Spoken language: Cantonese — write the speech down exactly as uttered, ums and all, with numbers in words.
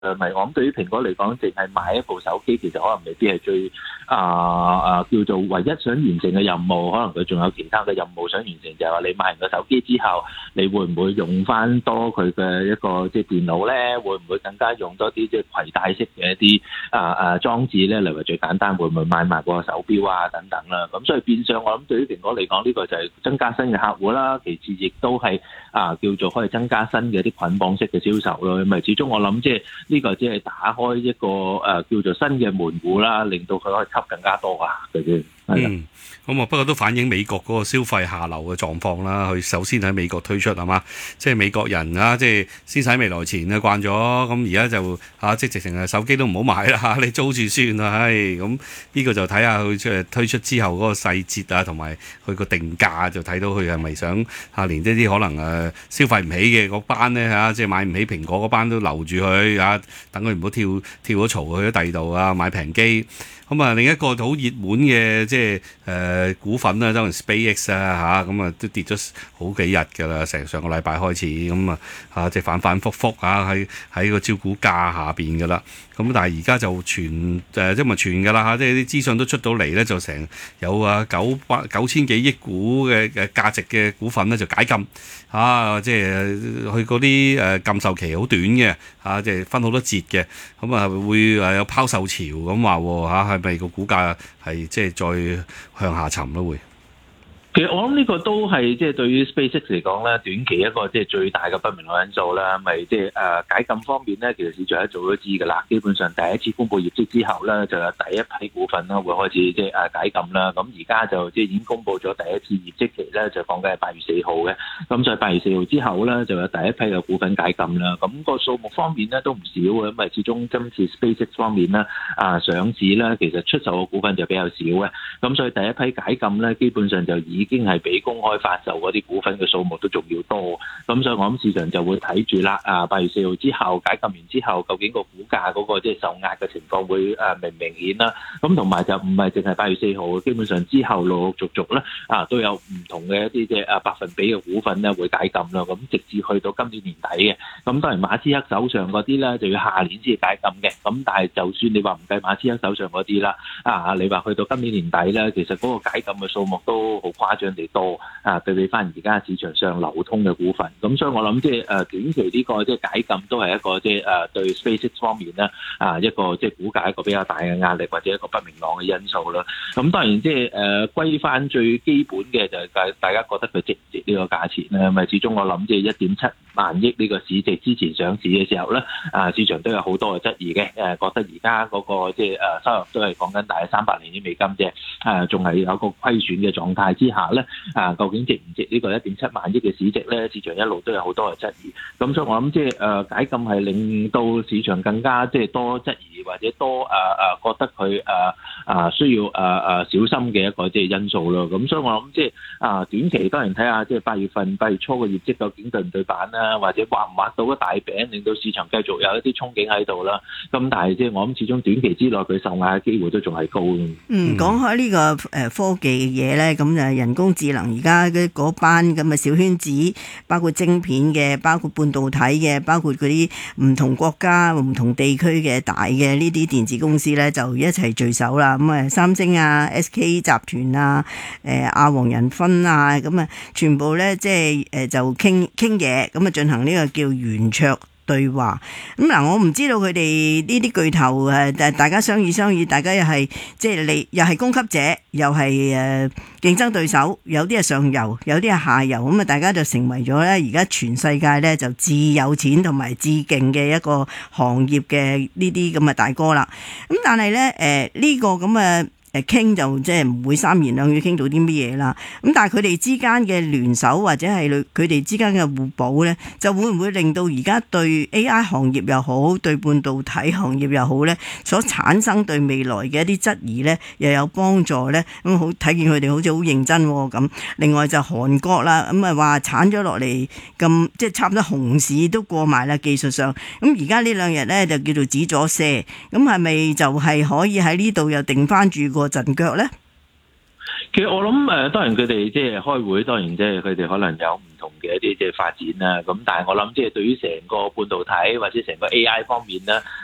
誒咪我諗對於蘋果嚟講，淨係買一部手機，其實可能未必係最啊啊叫做唯一想完成嘅任務，可能佢仲有其他嘅任務想完成，就係話你買完個手機之後，你會唔會用翻多佢嘅一個即係電腦咧？會唔會更加用多啲即係攜帶式嘅一啲啊啊裝置咧？例如最簡單，會唔會買埋個手錶啊等等啦？咁所以變相我諗對於蘋果嚟講，呢個就係增加新嘅客戶啦，其次亦都係啊叫做可以增加新嘅一啲捆綁式嘅銷售咯。因為始終我諗即係呢個只係打開一個誒叫做新嘅門戶啦，令到佢可以吸更加多啊嘅啫。 嗯，咁啊，不過都反映美國嗰個消費下流嘅狀況啦。佢首先喺美國推出係嘛，即係美國人啊，即係先使未來錢啊慣咗，咁而家就嚇即係直情係手機都唔好買啦，你租住算啦，唉，咁呢個就睇下佢誒推出之後嗰個細節啊，同埋佢個定價就睇到佢係咪想嚇連呢啲可能誒消費唔起嘅嗰班咧嚇，即係買唔起蘋果嗰班都留住佢嚇，等佢唔好跳跳咗槽去咗第二度啊，買平機。咁啊，另一個好熱門嘅即係誒股份啦，當然 SpaceX 啊嚇，咁啊都跌咗好幾日㗎啦，成上個禮拜開始咁啊嚇，即係反反覆覆啊喺喺個招股價下邊㗎啦。咁但係而家就傳誒即係咪傳㗎啦嚇，即係啲資訊都出到嚟咧，就成有啊九百九千幾億股嘅嘅價值嘅股份咧就解禁啊，即係佢嗰啲誒禁售期好短嘅啊，即係分好多節嘅，咁啊會誒有拋售潮咁話喎嚇，係咪個股價係即係再向下沉咯會？ 其實我諗呢個都係即係對於 SpaceX 嚟講咧，短期一個即係最大嘅不明朗因素啦。咪即係誒解禁方面咧，其實市場一早都知㗎啦。基本上第一次公布業績之後咧，就有第一批股份啦會開始即係誒解禁啦。咁而家就即係已經公布咗第一次業績期咧，就講緊係八月四號嘅。咁所以八月四號之後咧，就有第一批嘅股份解禁啦。咁個數目方面咧都唔少嘅，因為始終今次 SpaceX 方面咧啊上市咧，其實出售嘅股份就比較少嘅。咁所以第一批解禁咧，基本上就已經係比公開發售嗰啲股份嘅數目都仲要多，咁所以我諗市場就會睇住啦。啊，八月四號之後解禁完之後，究竟個股價嗰個即係受壓嘅情況會誒明唔明顯啦？咁同埋就唔係淨係八月四號，基本上之後陸陸續續咧啊都有唔同嘅一啲嘅誒百分比嘅股份咧會解禁啦。咁直至去到今年年底嘅，咁當然馬斯克手上嗰啲咧就要下年先解禁嘅。咁但係就算你話唔計馬斯克手上嗰啲啦，啊你話去到今年年底咧，其實嗰個解禁嘅數目都好誇張地多啊！對比翻而家市場上流通嘅股份，咁所以我諗即係誒短期呢個即係解禁都係一個即係誒對 SpaceX 方面咧啊一個即係股價一個比較大嘅壓力或者一個不明朗嘅因素啦。咁當然即係誒歸翻最基本嘅就係大大家覺得佢值唔值呢個價錢咧？咪始終我諗即係一點七萬億呢個市值之前上市嘅時候咧啊，市場都有好多嘅質疑嘅誒，覺得而家嗰個即係誒收入都係講緊大概三百零億美金啫，誒仲係有一個虧損嘅狀態之下咧。啊，究竟值唔值呢個一點七萬億嘅市值咧？市場一路都有好多嘅質疑，咁所以我諗即係誒解禁係令到市場更加即係多質疑或者多誒誒、呃、覺得佢誒誒需要誒誒、呃、小心嘅一個即係因素咯。咁所以我諗即係啊短期當然睇下即係八月份八月初嘅業績究竟對唔對版啦，或者畫唔畫到個大餅，令到市場繼續有一啲憧憬喺度啦。咁但係即係我諗始終短期之內佢受壓嘅機會都仲係高。 嗯，講開呢個誒科技嘅嘢咧，咁就人工智能而家嘅嗰班咁嘅小圈子，包括晶片嘅，包括半導體嘅，包括嗰啲唔同國家、唔同地區嘅大嘅呢啲電子公司咧，就一齊聚首啦。咁啊，三星啊、S K 集團啊、誒亞皇仁勳啊，咁啊，全部咧即係誒就傾傾嘢，咁啊進行呢個叫圓桌對話。咁嗱，我唔知道佢哋呢啲巨頭誒，誒大家商議商議，大家又係即係你又係供給者，又係誒競爭對手，有啲係上游，有啲係下游，咁啊大家就成為咗咧而家全世界咧就至有錢同埋至勁嘅一個行業嘅呢啲咁嘅大哥啦。咁但係咧誒呢個咁嘅誒傾就即係唔會三言兩語傾到啲乜嘢啦。咁但係佢哋之間嘅聯手或者係佢哋之間嘅互補咧，就會唔會令到而家對 A I 行業又好，對半導體行業又好咧，所產生對未來嘅一啲質疑咧，又有幫助咧？咁好睇見佢哋好似好認真咁。另外就韓國啦，咁啊話鏟咗落嚟咁，即係差唔多熊市都過埋啦技術上。咁而家呢兩日咧就叫做止咗瀉，咁係咪就係可以喺呢度又定翻住個陣腳咧？ 其實我諗誒，當然佢哋即係開會，當然即係佢哋可能有唔同嘅一啲即係發展啦。咁但係我諗即係對於成個半導體或者成個 A I 方面咧。